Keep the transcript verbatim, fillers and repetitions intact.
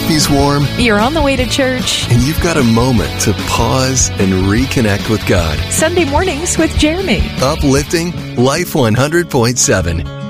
coffee's warm, you're on the way to church, and you've got a moment to pause and reconnect with God. Sunday mornings with Jeremy. Uplifting Life one hundred point seven.